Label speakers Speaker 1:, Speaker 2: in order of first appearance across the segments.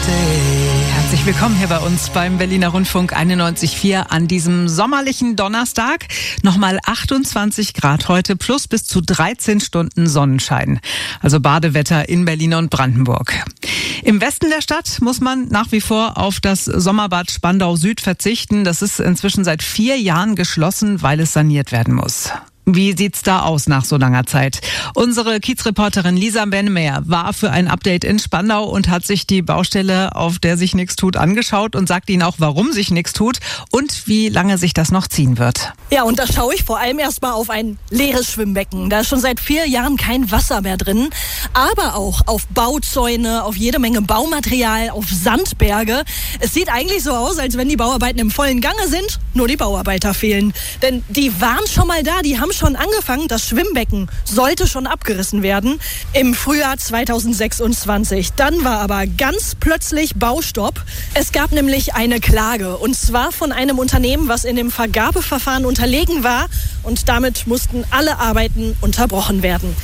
Speaker 1: Herzlich willkommen hier bei uns beim Berliner Rundfunk 91.4 an diesem sommerlichen Donnerstag. Nochmal 28 Grad heute plus bis zu 13 Stunden Sonnenschein. Also Badewetter in Berlin und Brandenburg. Im Westen der Stadt muss man nach wie vor auf das Sommerbad Spandau Süd verzichten. Das ist inzwischen seit 4 Jahren geschlossen, weil es saniert werden muss. Wie sieht's da aus nach so langer Zeit? Unsere Kiezreporterin Lisa Bennemeyer war für ein Update in Spandau und hat sich die Baustelle, auf der sich nichts tut, angeschaut und sagt Ihnen auch, warum sich nichts tut und wie lange sich das noch ziehen wird.
Speaker 2: Ja, und da schaue ich vor allem erstmal auf ein leeres Schwimmbecken. Da ist schon seit 4 Jahren kein Wasser mehr drin. Aber auch auf Bauzäune, auf jede Menge Baumaterial, auf Sandberge. Es sieht eigentlich so aus, als wenn die Bauarbeiten im vollen Gange sind, nur die Bauarbeiter fehlen. Denn die waren schon mal da, die haben schon angefangen. Das Schwimmbecken sollte schon abgerissen werden im Frühjahr 2026. Dann war aber ganz plötzlich Baustopp. Es gab nämlich eine Klage und zwar von einem Unternehmen, was in dem Vergabeverfahren unterlegen war und damit mussten alle Arbeiten unterbrochen werden.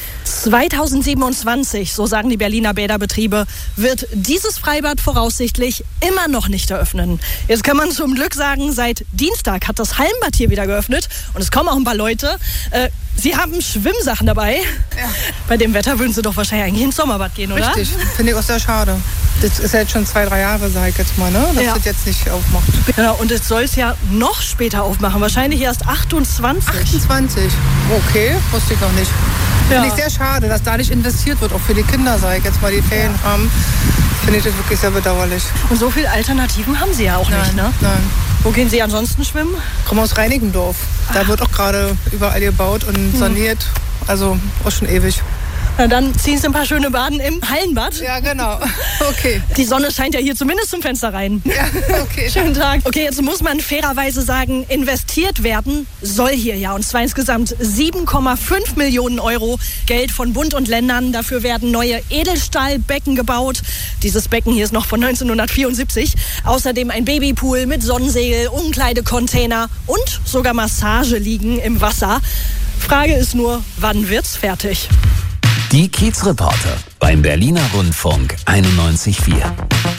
Speaker 2: 2027, so sagen die Berliner Bäderbetriebe, wird dieses Freibad voraussichtlich immer noch nicht eröffnen. Jetzt kann man zum Glück sagen, seit Dienstag hat das Hallenbad hier wieder geöffnet und es kommen auch ein paar Leute. Sie haben Schwimmsachen dabei.
Speaker 3: Ja.
Speaker 2: Bei dem Wetter würden Sie doch wahrscheinlich eigentlich ins Sommerbad gehen, oder?
Speaker 3: Richtig, finde ich auch sehr schade. Das ist ja jetzt schon 2-3 Jahre, sag ich jetzt mal, ne? Dass das jetzt nicht aufmacht.
Speaker 2: Genau, und es soll es ja noch später aufmachen, wahrscheinlich erst 28.
Speaker 3: 28? Okay, wusste ich noch nicht.
Speaker 2: Ja.
Speaker 3: Finde ich sehr schade, dass da nicht investiert wird, auch für die Kinder, sag ich jetzt mal, die Ferien haben. Finde ich das wirklich sehr bedauerlich.
Speaker 2: Und so viele Alternativen haben Sie ja auch nicht, ne?
Speaker 3: Nein.
Speaker 2: Wo gehen Sie ansonsten schwimmen?
Speaker 3: Ich komme aus Reinickendorf. Da wird auch gerade überall gebaut und saniert. Also auch schon ewig.
Speaker 2: Na, dann ziehen Sie ein paar schöne Baden im Hallenbad.
Speaker 3: Ja, genau. Okay.
Speaker 2: Die Sonne scheint ja hier zumindest zum Fenster rein.
Speaker 3: Ja, okay.
Speaker 2: Schönen Tag. Okay, jetzt muss man fairerweise sagen, investiert werden soll hier ja. Und zwar insgesamt 7,5 Millionen Euro Geld von Bund und Ländern. Dafür werden neue Edelstahlbecken gebaut. Dieses Becken hier ist noch von 1974. Außerdem ein Babypool mit Sonnensegel, Umkleidecontainer und sogar Massageliegen im Wasser. Frage ist nur, wann wird's fertig?
Speaker 4: Die Kiezreporter beim Berliner Rundfunk 91.4.